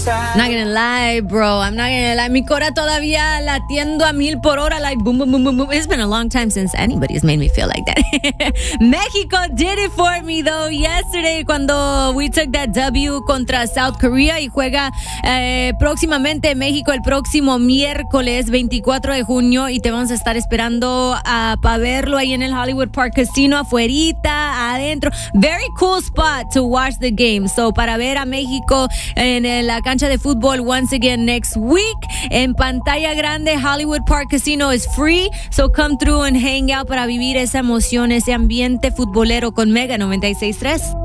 Not gonna lie, bro. I'm not gonna lie. Mi cora todavía latiendo a 1000 por hora, like boom, boom, boom, boom, boom. It's been a long time since anybody's made me feel like that. Mexico did it for me, though, yesterday cuando we took that W contra South Korea y juega próximamente México el próximo miércoles 24 de junio y te vamos a estar esperando para verlo ahí en el Hollywood Park Casino, afuerita, adentro. Very cool spot to watch the game. So, para ver a México en la cancha de fútbol once again next week en pantalla grande. Hollywood Park Casino is free, so come through and hang out para vivir esa emoción, ese ambiente futbolero con Mega 96.3.